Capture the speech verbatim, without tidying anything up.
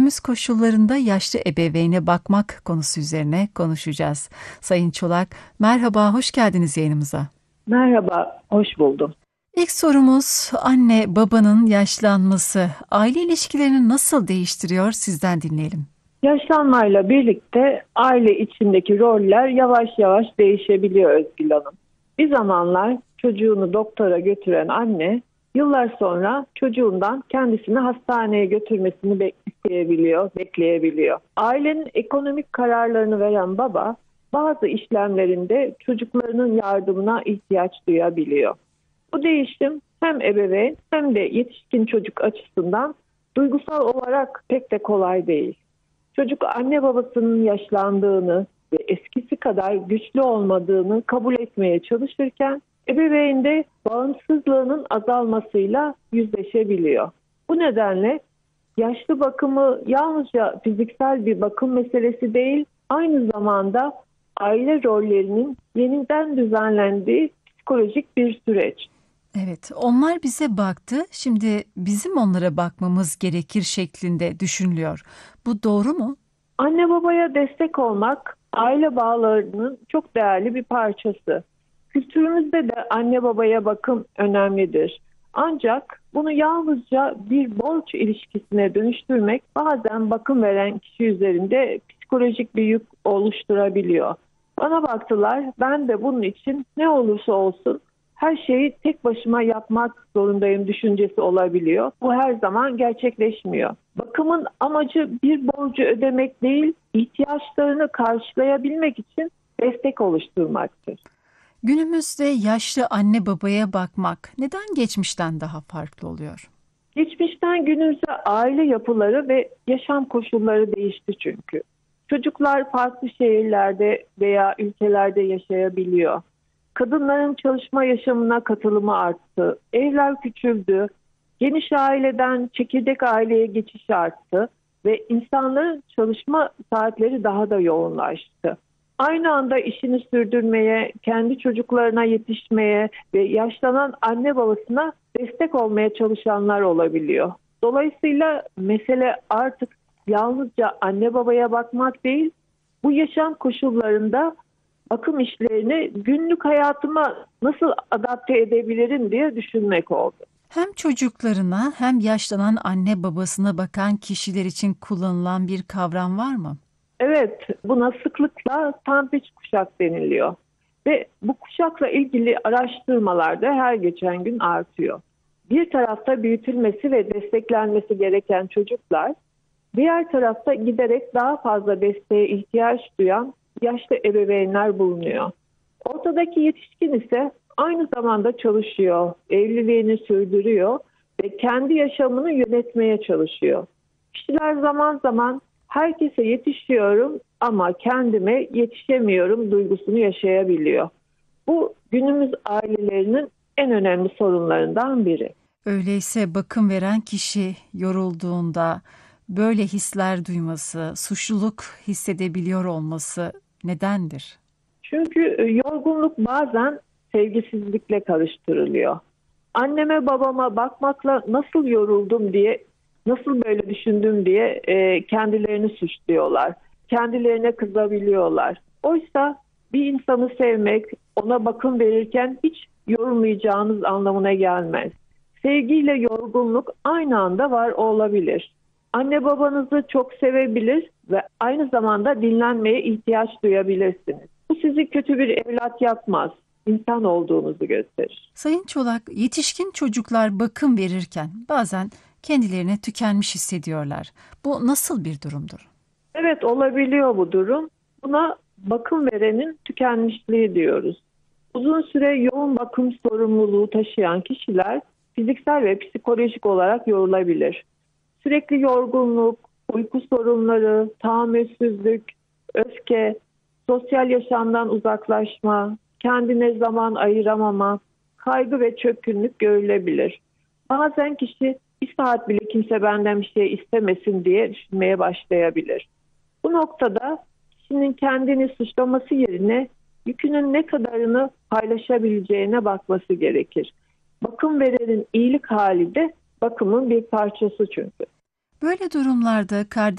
günümüz koşullarında yaşlı ebeveyne bakmak konusu üzerine konuşacağız. Sayın Çolak, merhaba, hoş geldiniz yayınımıza. Merhaba, hoş buldum. İlk sorumuz anne babanın yaşlanması aile ilişkilerini nasıl değiştiriyor, sizden dinleyelim. Yaşlanmayla birlikte aile içindeki roller yavaş yavaş değişebiliyor Özgül Hanım. Bir zamanlar çocuğunu doktora götüren anne, yıllar sonra çocuğundan kendisini hastaneye götürmesini be- isteyebiliyor, bekleyebiliyor. Ailenin ekonomik kararlarını veren baba, bazı işlemlerinde çocuklarının yardımına ihtiyaç duyabiliyor. Bu değişim hem ebeveyn hem de yetişkin çocuk açısından duygusal olarak pek de kolay değil. Çocuk anne babasının yaşlandığını ve eskisi kadar güçlü olmadığını kabul etmeye çalışırken ebeveyn de bağımsızlığının azalmasıyla yüzleşebiliyor. Bu nedenle yaşlı bakımı yalnızca fiziksel bir bakım meselesi değil, aynı zamanda aile rollerinin yeniden düzenlendiği psikolojik bir süreç. Evet, onlar bize baktı, şimdi bizim onlara bakmamız gerekir şeklinde düşünülüyor. Bu doğru mu? Anne babaya destek olmak aile bağlarının çok değerli bir parçası. Kültürümüzde de anne babaya bakım önemlidir. Ancak bunu yalnızca bir borç ilişkisine dönüştürmek bazen bakım veren kişi üzerinde psikolojik bir yük oluşturabiliyor. Bana baktılar, ben de bunun için ne olursa olsun her şeyi tek başıma yapmak zorundayım düşüncesi olabiliyor. Bu her zaman gerçekleşmiyor. Bakımın amacı bir borcu ödemek değil, ihtiyaçlarını karşılayabilmek için destek oluşturmaktır. Günümüzde yaşlı anne babaya bakmak neden geçmişten daha farklı oluyor? Geçmişten günümüze aile yapıları ve yaşam koşulları değişti çünkü. Çocuklar farklı şehirlerde veya ülkelerde yaşayabiliyor. Kadınların çalışma yaşamına katılımı arttı. Evler küçüldü. Geniş aileden çekirdek aileye geçiş arttı ve insanların çalışma saatleri daha da yoğunlaştı. Aynı anda işini sürdürmeye, kendi çocuklarına yetişmeye ve yaşlanan anne babasına destek olmaya çalışanlar olabiliyor. Dolayısıyla mesele artık yalnızca anne babaya bakmak değil, bu yaşam koşullarında bakım işlerini günlük hayatıma nasıl adapte edebilirim diye düşünmek oldu. Hem çocuklarına hem yaşlanan anne babasına bakan kişiler için kullanılan bir kavram var mı? Evet, buna sıklıkla sandviç kuşak deniliyor ve bu kuşakla ilgili araştırmalar da her geçen gün artıyor. Bir tarafta büyütülmesi ve desteklenmesi gereken çocuklar, diğer tarafta giderek daha fazla desteğe ihtiyaç duyan yaşlı ebeveynler bulunuyor. Ortadaki yetişkin ise aynı zamanda çalışıyor, evliliğini sürdürüyor ve kendi yaşamını yönetmeye çalışıyor. Kişiler zaman zaman herkese yetişiyorum ama kendime yetişemiyorum duygusunu yaşayabiliyor. Bu günümüz ailelerinin en önemli sorunlarından biri. Öyleyse bakım veren kişi yorulduğunda böyle hisler duyması, suçluluk hissedebiliyor olması nedendir? Çünkü e, yorgunluk bazen sevgisizlikle karıştırılıyor. Anneme babama bakmakla nasıl yoruldum diye, nasıl böyle düşündüm diye e, kendilerini suçluyorlar. Kendilerine kızabiliyorlar. Oysa bir insanı sevmek, ona bakım verirken hiç yorulmayacağınız anlamına gelmez. Sevgiyle yorgunluk aynı anda var olabilir. Anne babanızı çok sevebilir ve aynı zamanda dinlenmeye ihtiyaç duyabilirsiniz. Bu sizi kötü bir evlat yapmaz. İnsan olduğunuzu gösterir. Sayın Çolak, yetişkin çocuklar bakım verirken bazen kendilerini tükenmiş hissediyorlar. Bu nasıl bir durumdur? Evet, olabiliyor bu durum. Buna bakım verenin tükenmişliği diyoruz. Uzun süre yoğun bakım sorumluluğu taşıyan kişiler fiziksel ve psikolojik olarak yorulabilir. Sürekli yorgunluk, uyku sorunları, tahammülsüzlük, öfke, sosyal yaşamdan uzaklaşma, kendine zaman ayıramama, kaygı ve çökkünlük görülebilir. Bazen kişi bir saat bile kimse benden bir şey istemesin diye düşünmeye başlayabilir. Bu noktada kişinin kendini suçlaması yerine yükünün ne kadarını paylaşabileceğine bakması gerekir. Bakım verenin iyilik hali de bakımın bir parçası çünkü. Böyle durumlarda kardeş